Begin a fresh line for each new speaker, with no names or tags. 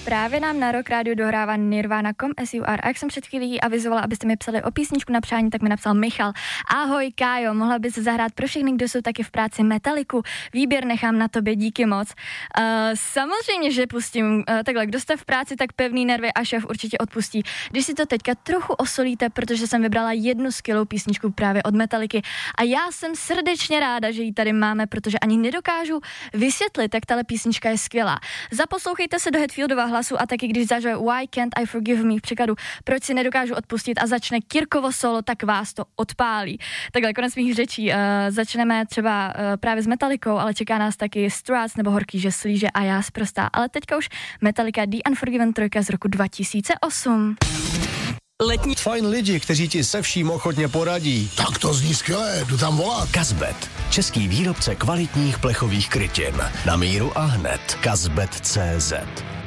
právě nám na Rock Radio dohrává Nirvana Come As You Are. A jak jsem před chvílí avizovala, abyste mi psali o písničku na přání, tak mi napsal Michal. Ahoj Kájo, mohla bys zahrát pro všechny, kdo jsou taky v práci Metaliku. Výběr nechám na tobě, díky moc. Samozřejmě, že pustím. Takhle, kdo jste v práci, tak pevný nervy a šéf určitě odpustí. Když si to teďka trochu osolíte, protože jsem vybrala jednu skvělou písničku právě od Metaliky. A já jsem srdečně ráda, že ji tady máme, protože ani nedokážu vysvětlit, jak tahle písnička je skvělá. Zaposlouchejte se do Hetfieldova hlasu a taky když zažije Why Can't I Forgive Me v překladu Proč si nedokážu odpustit a začne Kirkovo solo, tak vás to odpálí. Takhle konec mých řečí. Začneme třeba právě s Metalikou, ale čeká nás taky Struts nebo Horký že slíže a já sprostá. Ale teďka už Metallica The Unforgiven 3 z roku 2008.
Letní
fajn lidi, kteří ti se vším ochotně poradí.
Tak to zní skvěle, jdu tam volat.
Kazbet, český výrobce kvalitních plechových krytin. Na míru a hned. Kazbet.cz